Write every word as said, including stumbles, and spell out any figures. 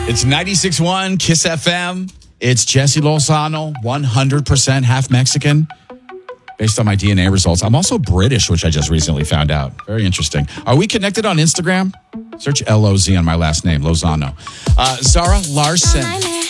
It's ninety-six point one Kiss F M. It's Jesse Lozano, one hundred percent half Mexican. Based on my D N A results. I'm also British, which I just recently found out. Very interesting. Are we connected on Instagram? Search L O Z on my last name, Lozano. Uh, Zara Larson.